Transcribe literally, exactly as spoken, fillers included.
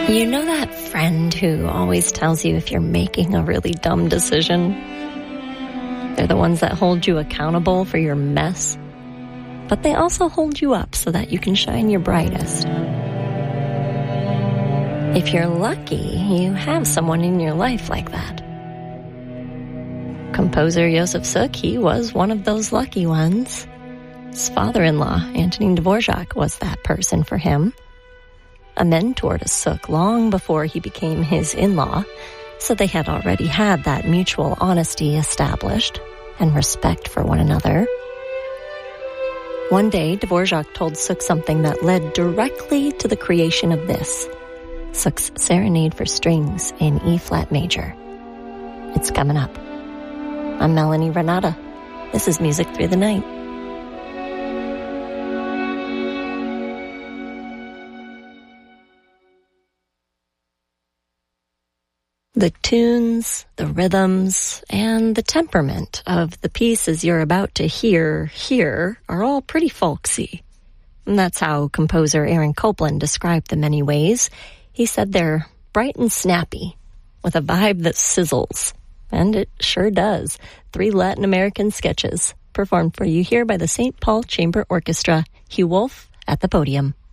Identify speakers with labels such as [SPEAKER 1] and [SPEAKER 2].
[SPEAKER 1] You know that friend who always tells you if you're making a really dumb decision? They're the ones that hold you accountable for your mess, but they also hold you up so that you can shine your brightest. If you're lucky, you have someone in your life like that. Composer Josef Suk, he was one of those lucky ones. His father-in-law, Antonin Dvorak, was that person for him. A mentor to Suk long before he became his in-law, so they had already had that mutual honesty established and respect for one another. One day, Dvorak told Suk something that led directly to the creation of this, Suk's Serenade for Strings in E-flat major. It's coming up. I'm Melanie Renata. This is Music Through the Night. The tunes, the rhythms, and the temperament of the pieces you're about to hear here are all pretty folksy. And that's how composer Aaron Copland described them many ways. He said they're bright and snappy, with a vibe that sizzles. And it sure does. Three Latin American sketches, performed for you here by the Saint Paul Chamber Orchestra. Hugh Wolf at the podium.